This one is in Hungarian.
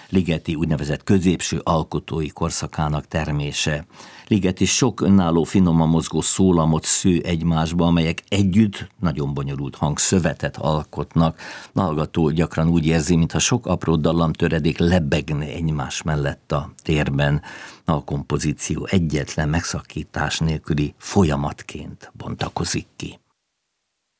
Ligeti úgynevezett középső alkotói korszakának termése. Ligeti sok önálló, finoman mozgó szólamot sző egymásba, amelyek együtt nagyon bonyolult hangszövetet alkotnak. A hallgató gyakran úgy érzi, mintha sok apró dallamtöredék lebegne egymás mellett a térben. A kompozíció egyetlen megszakítás nélküli folyamatként bontakozik ki.